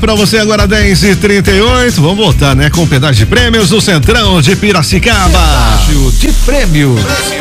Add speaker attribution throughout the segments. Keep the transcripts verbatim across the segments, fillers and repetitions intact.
Speaker 1: Pra você agora dez e trinta e oito, vamos voltar, né? Com pedaço de prêmios do Centrão de Piracicaba.
Speaker 2: Pedágio de prêmios.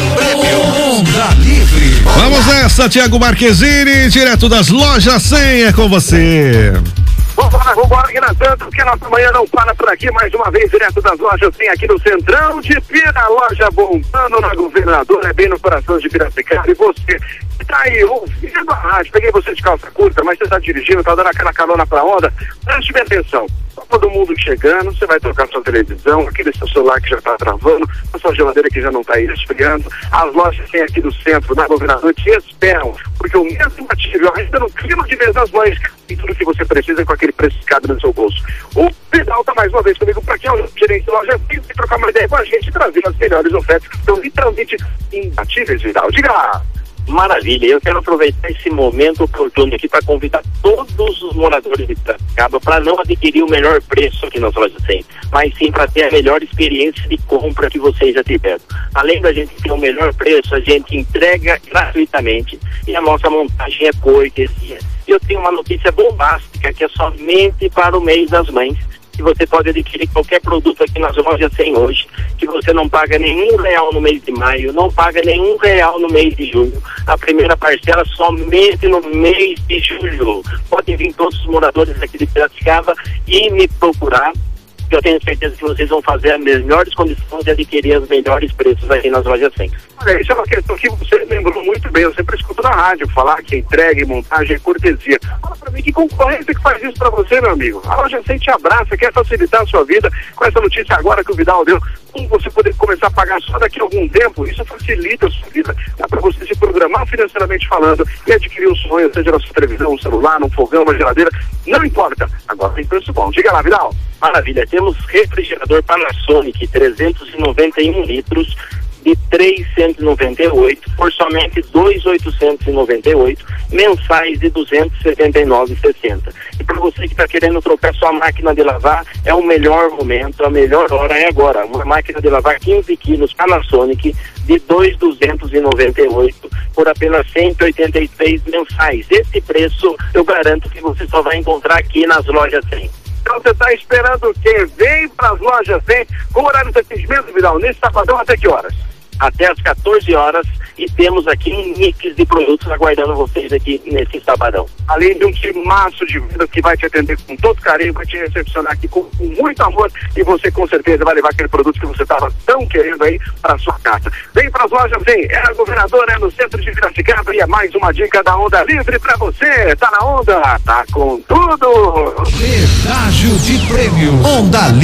Speaker 2: Onda Livre.
Speaker 1: Vamos nessa, Thiago Marquezine, direto das lojas cem, é com você.
Speaker 3: Vambora, vambora, que na tanto, porque a nossa manhã não para por aqui, mais uma vez, direto das lojas cem aqui no Centrão de Pira, loja bombando na Governador, é bem no coração de Piracicaba, e você que tá aí ouvindo a rádio, peguei você de calça curta, mas você tá dirigindo, tá dando aquela carona pra onda, preste bem atenção. Todo mundo chegando, você vai trocar sua televisão, aquele seu celular que já está travando, a sua geladeira que já não está aí esfriando, as lojas têm aqui do centro, da Governador, te esperam, porque o mesmo ativo, ainda no clima de mês das mães, tem tudo que você precisa com aquele preço caro no seu bolso. O Vidal está mais uma vez comigo para aqui, é o gerente de loja, tem que trocar uma ideia com a gente e trazer as melhores ofertas que estão literalmente imbatíveis, Vidal. Diga lá!
Speaker 4: Maravilha, eu quero aproveitar esse momento oportuno aqui para convidar todos os moradores de Piracicaba para não adquirir o melhor preço aqui nas lojas cem, mas sim para ter a melhor experiência de compra que vocês já tiveram. Além da gente ter o melhor preço, a gente entrega gratuitamente e a nossa montagem é cortesia. E eu tenho uma notícia bombástica que é somente para o mês das mães, que você pode adquirir qualquer produto aqui nas lojas cem hoje, que você não paga nenhum real no mês de maio, não paga nenhum real no mês de junho, a primeira parcela somente no mês de julho. Podem vir todos os moradores aqui de Piracicaba e me procurar, que eu tenho certeza que vocês vão fazer as melhores condições de adquirir os melhores preços aqui nas lojas cem.
Speaker 3: Olha, isso é uma questão que você lembrou muito bem, eu sempre escuto na rádio falar que entrega e montagem é cortesia. Fala pra mim, que concorrência que faz isso pra você, meu amigo? A loja cem te abraça, quer facilitar a sua vida com essa notícia agora que o Vidal deu, como você poder começar a pagar só daqui a algum tempo, isso facilita a sua vida, dá pra você se programar financeiramente falando e adquirir um sonho, seja na sua televisão, um celular, um fogão, uma geladeira, não importa, agora tem preço bom. Diga lá, Vidal.
Speaker 4: Maravilha, temos refrigerador Panasonic trezentos e noventa e um litros de trezentos e noventa e oito por somente dois mil oitocentos e noventa e oito, mensais de duzentos e setenta e nove reais e sessenta centavos. E para você que está querendo trocar sua máquina de lavar, é o melhor momento, a melhor hora é agora. Uma máquina de lavar quinze quilos Panasonic de dois mil duzentos e noventa e oito por apenas cento e oitenta e três mensais. Esse preço eu garanto que você só vai encontrar aqui nas lojas cem.
Speaker 3: Então você está esperando o quê? Vem para as lojas cem, com horário de atendimento, Vidal, nesse sabadão até que horas?
Speaker 4: Até às quatorze horas, e temos aqui um mix de produtos aguardando vocês aqui nesse sabadão.
Speaker 3: Além de um timaço de vida que vai te atender com todo carinho, vai te recepcionar aqui com, com muito amor, e você com certeza vai levar aquele produto que você estava tão querendo aí para sua casa. Vem para as lojas, vem, é a Governadora, é no centro de Piracicaba, e é mais uma dica da Onda Livre para você. Tá na onda, tá com tudo!
Speaker 2: Pedágio de prêmios. Onda Livre.